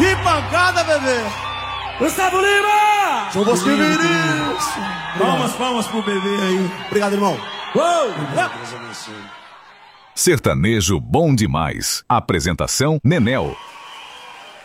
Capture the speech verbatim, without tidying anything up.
Que pancada, bebê! Gustavo Lima! São Bosco e Vinícius! Palmas, palmas pro bebê aí. Obrigado, irmão. Uou! Sertanejo bom demais. Apresentação: Nenel.